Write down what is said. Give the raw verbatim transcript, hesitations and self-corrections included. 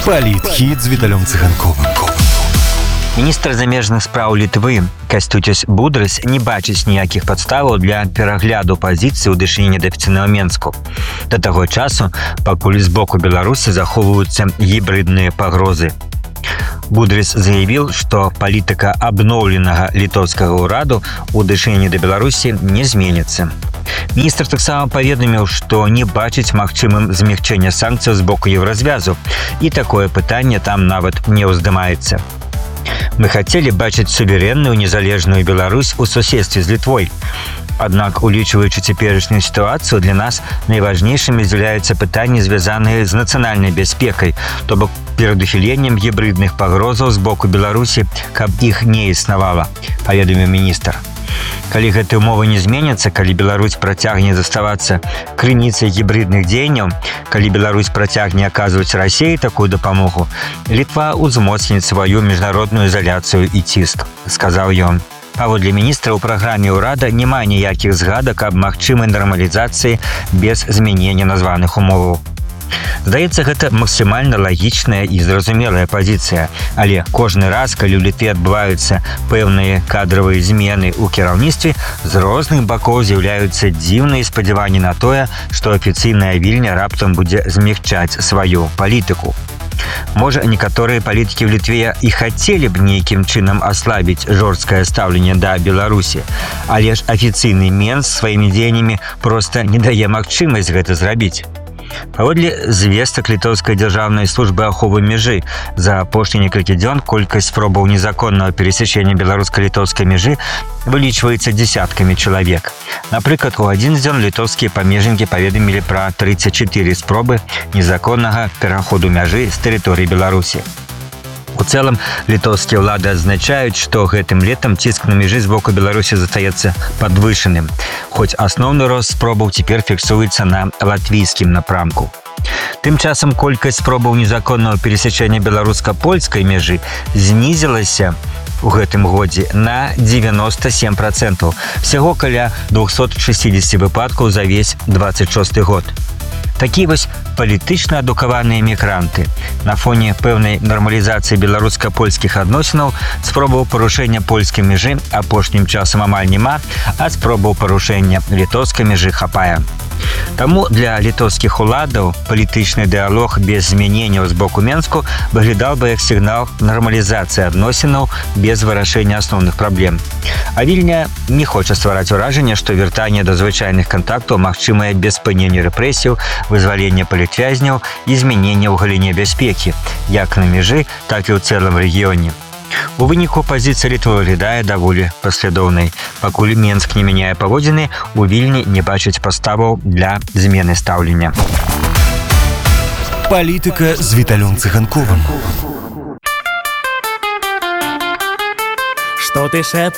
Палітхід з Віталем Циганковим. Міністр замежных спраў Літвы Кастуціс Будрыс не бачыць ніякіх падставаў для перагляду пазіцыі ў дачыненні да афіцыйнага Менску. Да таго часу, пакуль з боку Беларусі захоўваюцца гібридныя пагрозы. Будрыс заявіў, што палітыка абноўленага літоўскага ўраду ў дачыненні да Беларусі не зменіцца. Міністр таксама паведаміў, што не бачыць магчымым змягчэння санкцыяў з боку еўразвязу, і такое пытанне там нават не ўздымаецца. Мы хацелі бачыць суверэнную незалежную Беларусь у суседстве з Літвой. Аднак, улічваючы цяперашнюю сітуацыю, для нас найважнейшымі з'яўляюцца пытанні, звязаныя з нацыянальнай бяспекай, то бок перадухіленнем гібридных пагрозаў з боку Беларусі, каб іх не існавала, паведаміў міністр. Калі гэтыя ўмовы не зменяцца, калі Беларусь працягне заставацца крыніцай гібридных дзеянняў, калі Беларусь працягне аказваць Расіі такую дапамогу, Літва ўзмоцніць сваю міжнародную ізаляцыю і ціск, сказаў ён. Паводле міністра, у праграме ўрада няма ніякіх згадак аб магчымай нармалізацыі без змянення названых умоваў. Здаецца, гэта максімальна лагічная і зразумелая пазіцыя, але кожны раз, калі ў Літве адбываюцца пэўныя кадравыя змены ў кіраўніцтве, з розных бакоў з'яўляюцца дзіўныя спадзяванні на тое, што афіцыйная Вільня раптам будзе змягчаць сваю палітыку. Можа, некаторыя палітыкі ў Літве і хацелі б нейкім чынам аслабіць жорсткае стаўленне да Беларусі, але ж афіцыйны Менск сваімі дзеяннямі проста не дае магчымасць гэта зрабіць. Паводле звестак літоўскай дзяржаўнай службы аховы мяжы, за апошнія некалькі дзён колькасць спробаў незаконнага перасячэння беларуска-літоўскай мяжы вылічваецца дзесяткамі чалавек. Напрыклад, у адзін дзён літоўскія памежнікі паведамілі пра трыццаць чатыры спробы незаконнага пераходу мяжы з тэрыторыі Беларусі. У цэлым, літоўскія ўлады адзначаюць, што гэтым летам ціск на мяжы з боку Беларусі застаецца падвышаным, хоць асноўны рост спробаў цяпер фіксуецца на латвійскім напрамку. Тым часам колькасць спробаў незаконнага перасячэння беларуска-польскай мяжы знізілася у гэтым годзе на дзевяноста сем працэнтаў, всяго каля двухсот шестидесяти выпадкаў за ўвесь двадцать шосты год. Такія вось палітычна адукаваныя мігранты. На фоне пэўнай нармалізацыі беларуска-польскіх адносінаў спробаў парушэння польскай мяжы апошнім часам амаль няма, а спробаў парушэння літоўскай мяжы хапае. Таму для літоўскіх уладаў палітычны дыялог без змяненняў з боку Менску выглядаў бы як сігнал нармалізацыі адносінаў без вырашэння асноўных праблем. А Вільня не хоча ствараць уражанне, што вяртанне да звычайных кантактаў магчымае без спынення рэпрэсіяў, вызвалення палітвязняў і змянення ў галіне бяспекі, як на мяжы, так і ў цэлым рэгіёне. У выніку пазіцыя Літвы выглядае даволі паслядоўнай. Пакуль Менск не мяняе паводзіны, у Вільні не бачыць падставаў для змены стаўлення. Палітыка з Віталем Циганковым. Что ты шепчешь?